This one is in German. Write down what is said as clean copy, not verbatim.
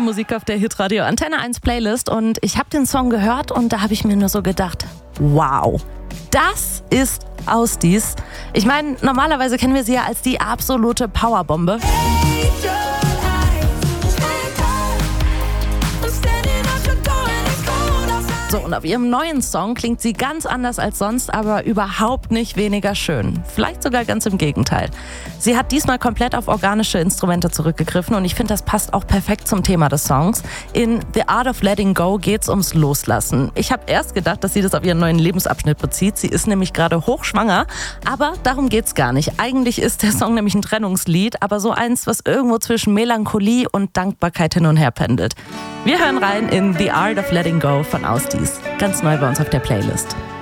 Musik auf der Hitradio Antenne 1 Playlist und ich habe den Song gehört und da habe ich mir nur so gedacht, wow, das ist Ausdies. Ich meine, normalerweise kennen wir sie ja als die absolute Powerbombe. So, und auf ihrem neuen Song klingt sie ganz anders als sonst, aber überhaupt nicht weniger schön. Vielleicht sogar ganz im Gegenteil. Sie hat diesmal komplett auf organische Instrumente zurückgegriffen und ich finde, das passt auch perfekt zum Thema des Songs. In The Art of Letting Go geht's ums Loslassen. Ich habe erst gedacht, dass sie das auf ihren neuen Lebensabschnitt bezieht. Sie ist nämlich gerade hochschwanger, aber darum geht's gar nicht. Eigentlich ist der Song nämlich ein Trennungslied, aber so eins, was irgendwo zwischen Melancholie und Dankbarkeit hin und her pendelt. Wir hören rein in The Art of Letting Go von Ausdies. Ganz neu bei uns auf der Playlist.